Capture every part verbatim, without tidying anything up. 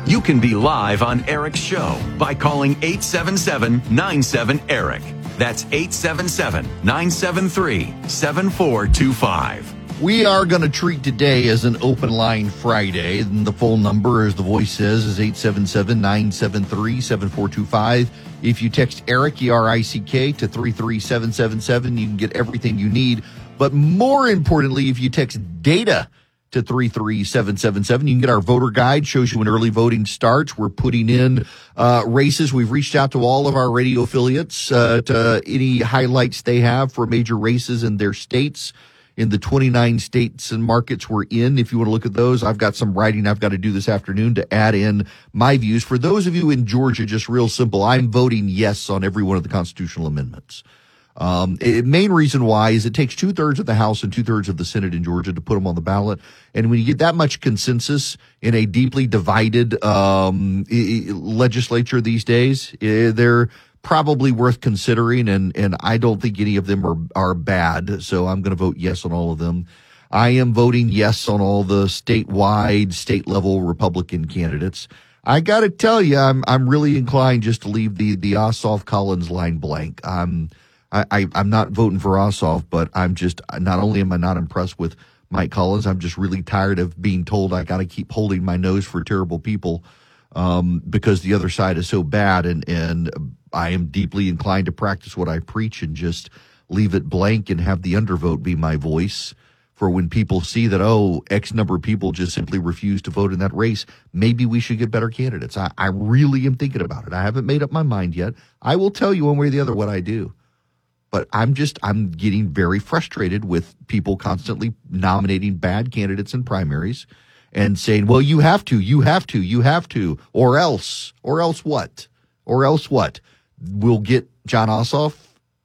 You can be live on Eric's show by calling eight seven seven, nine seven, ERIC. That's eight seven seven, nine seven three, seven four two five. We are going to treat today as an open line Friday, and the phone number, as the voice says, is eight seven seven, nine seven three, seven four two five. If you text ERIC, E R I C K, to three three seven seven seven, you can get everything you need. But more importantly, if you text DATA to three three seven seven seven, you can get our voter guide, shows you when early voting starts. We're putting in uh, races. We've reached out to all of our radio affiliates uh, to any highlights they have for major races in their states, in the twenty-nine states and markets we're in. If you want to look at those, I've got some writing I've got to do this afternoon to add in my views. For those of you in Georgia, just real simple, I'm voting yes on every one of the constitutional amendments. Um, it, main reason why is it takes two thirds of the House and two thirds of the Senate in Georgia to put them on the ballot. And when you get that much consensus in a deeply divided, um, legislature these days, they're probably worth considering. And, and I don't think any of them are, are bad. So I'm going to vote yes on all of them. I am voting yes on all the statewide, state level Republican candidates. I got to tell you, I'm, I'm really inclined just to leave the, the Ossoff Collins line blank. I'm, I, I, I'm not voting for Ossoff, but I'm just, not only am I not impressed with Mike Collins, I'm just really tired of being told I got to keep holding my nose for terrible people, um, because the other side is so bad. And, and I am deeply inclined to practice what I preach and just leave it blank and have the undervote be my voice for when people see that, oh, X number of people just simply refuse to vote in that race. Maybe we should get better candidates. I, I really am thinking about it. I haven't made up my mind yet. I will tell you one way or the other what I do. But I'm just, I'm getting very frustrated with people constantly nominating bad candidates in primaries and saying, well, you have to, you have to, you have to, or else, or else what? Or else what? We'll get Jon Ossoff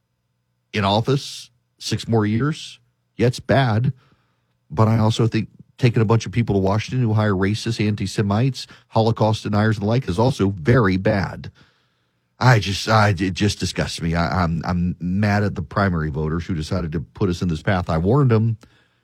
in office six more years. Yeah, it's bad. But I also think taking a bunch of people to Washington who hire racists, anti-Semites, Holocaust deniers and the like is also very bad. I just, I, it just disgusts me. I, I'm, I'm mad at the primary voters who decided to put us in this path. I warned them.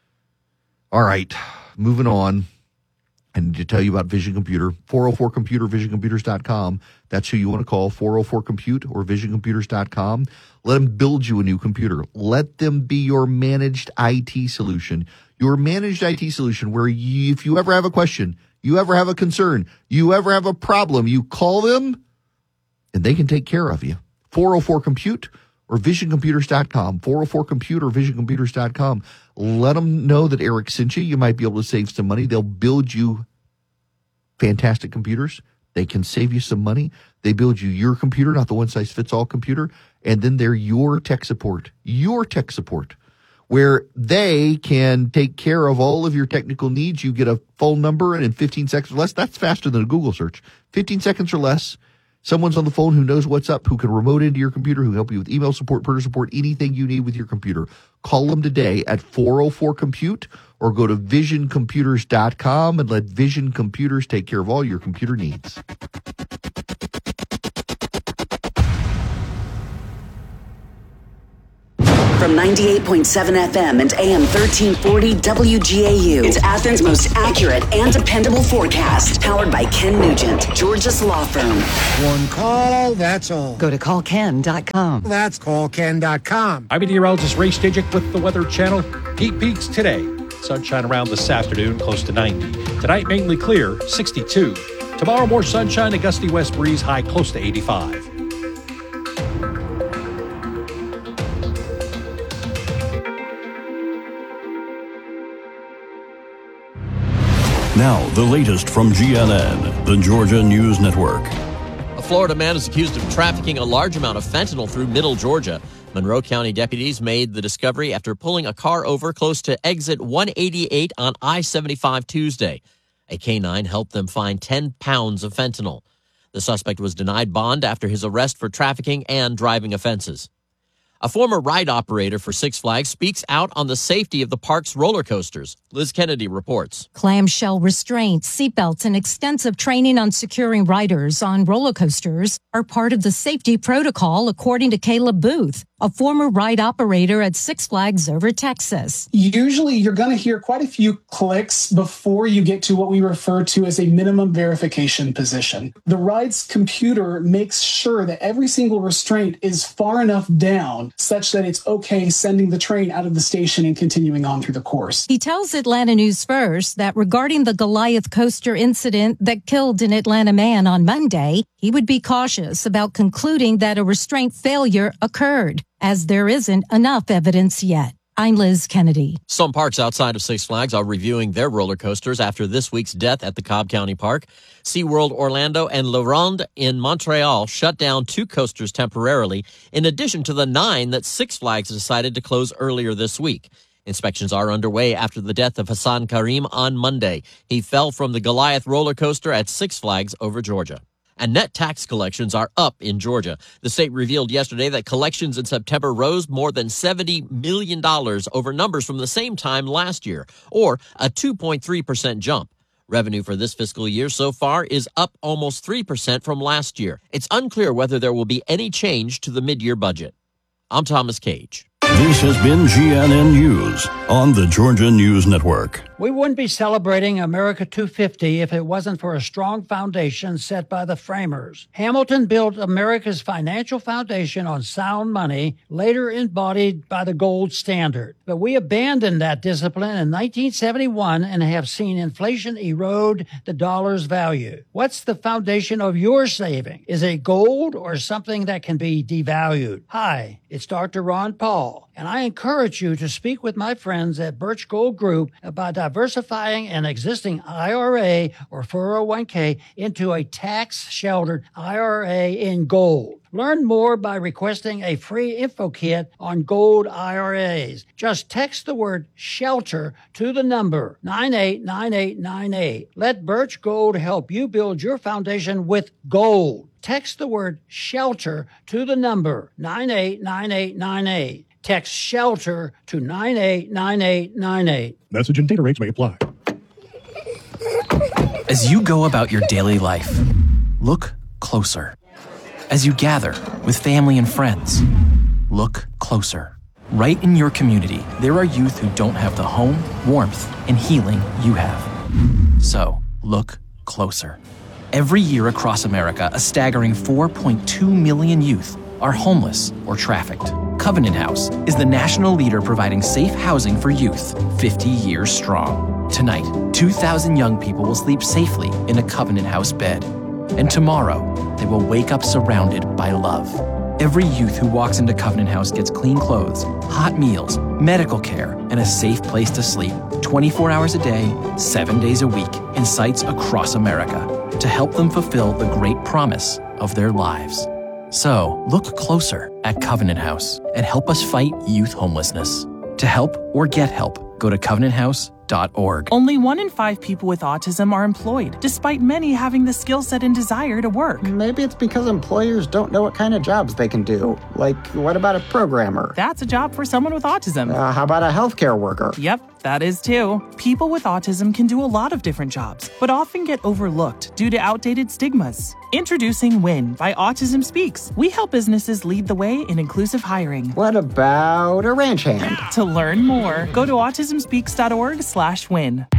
All right, moving on. I need to tell you about Vision Computer, four oh four computer, vision computers dot com. That's who you want to call, four oh four compute or vision computers dot com. Let them build you a new computer. Let them be your managed I T solution. Your managed I T solution where you, if you ever have a question, you ever have a concern, you ever have a problem, you call them, and they can take care of you. four oh four compute or vision computers dot com. four oh four compute or vision computers dot com. Let them know that Eric sent you. You might be able to save some money. They'll build you fantastic computers. They can save you some money. They build you your computer, not the one-size-fits-all computer. And then they're your tech support, your tech support, where they can take care of all of your technical needs. You get a phone number, and in fifteen seconds or less, that's faster than a Google search. fifteen seconds or less, someone's on the phone who knows what's up, who can remote into your computer, who can help you with email support, printer support, anything you need with your computer. Call them today at four oh four compute or go to vision computers dot com and let Vision Computers take care of all your computer needs. From ninety-eight point seven F M and A M thirteen forty W G A U. It's Athens' most accurate and dependable forecast. Powered by Ken Nugent, Georgia's law firm. One call, that's all. Go to call ken dot com. That's call ken dot com. I'm meteorologist Ray Stijik with the Weather Channel. Heat peaks today. Sunshine around this afternoon, close to ninety. Tonight, mainly clear, sixty-two. Tomorrow, more sunshine, a gusty west breeze, high close to eighty-five. Now, the latest from G N N, the Georgia News Network. A Florida man is accused of trafficking a large amount of fentanyl through Middle Georgia. Monroe County deputies made the discovery after pulling a car over close to exit one eighty-eight on I seventy-five Tuesday. A K nine helped them find ten pounds of fentanyl. The suspect was denied bond after his arrest for trafficking and driving offenses. A former ride operator for Six Flags speaks out on the safety of the park's roller coasters. Liz Kennedy reports. Clamshell restraints, seatbelts, and extensive training on securing riders on roller coasters are part of the safety protocol, according to Caleb Booth. a former ride operator at Six Flags Over Texas. Usually you're going to hear quite a few clicks before you get to what we refer to as a minimum verification position. The ride's computer makes sure that every single restraint is far enough down such that it's okay sending the train out of the station and continuing on through the course. He tells Atlanta News First that regarding the Goliath coaster incident that killed an Atlanta man on Monday, he would be cautious about concluding that a restraint failure occurred, as there isn't enough evidence yet. I'm Liz Kennedy. Some parks outside of Six Flags are reviewing their roller coasters after this week's death at the Cobb County Park. SeaWorld Orlando and La Ronde in Montreal shut down two coasters temporarily, in addition to the nine that Six Flags decided to close earlier this week. Inspections are underway after the death of Hassan Karim on Monday. He fell from the Goliath roller coaster at Six Flags Over Georgia. And net tax collections are up in Georgia. The state revealed yesterday that collections in September rose more than seventy million dollars over numbers from the same time last year, or a two point three percent jump. Revenue for this fiscal year so far is up almost three percent from last year. It's unclear whether there will be any change to the mid-year budget. I'm Thomas Cage. This has been G N N News on the Georgia News Network. We wouldn't be celebrating America two fifty if it wasn't for a strong foundation set by the framers. Hamilton built America's financial foundation on sound money, later embodied by the gold standard. But we abandoned that discipline in nineteen seventy-one and have seen inflation erode the dollar's value. What's the foundation of your saving? Is it gold or something that can be devalued? Hi, it's Doctor Ron Paul, and I encourage you to speak with my friends at Birch Gold Group about diversifying an existing I R A or four oh one k into a tax-sheltered I R A in gold. Learn more by requesting a free info kit on gold I R As. Just text the word SHELTER to the number nine eight nine eight nine eight. Let Birch Gold help you build your foundation with gold. Text the word SHELTER to the number nine eight nine eight nine eight. Text SHELTER to nine eight nine eight nine eight. Message and data rates may apply. As you go about your daily life, look closer. As you gather with family and friends, look closer. Right in your community, there are youth who don't have the home, warmth, and healing you have. So, look closer. Every year across America, a staggering four point two million youth are homeless or trafficked. Covenant House is the national leader providing safe housing for youth, fifty years strong. Tonight, two thousand young people will sleep safely in a Covenant House bed. And tomorrow, they will wake up surrounded by love. Every youth who walks into Covenant House gets clean clothes, hot meals, medical care, and a safe place to sleep twenty-four hours a day, seven days a week in sites across America to help them fulfill the great promise of their lives. So, look closer at Covenant House and help us fight youth homelessness. To help or get help, go to covenant house dot org. Only one in five people with autism are employed, despite many having the skill set and desire to work. Maybe it's because employers don't know what kind of jobs they can do. Like, what about a programmer? That's a job for someone with autism. Uh, how about a healthcare worker? Yep, that is too. People with autism can do a lot of different jobs, but often get overlooked due to outdated stigmas. Introducing WIN by Autism Speaks. We help businesses lead the way in inclusive hiring. What about a ranch hand? To learn more, go to autism speaks dot org slash win.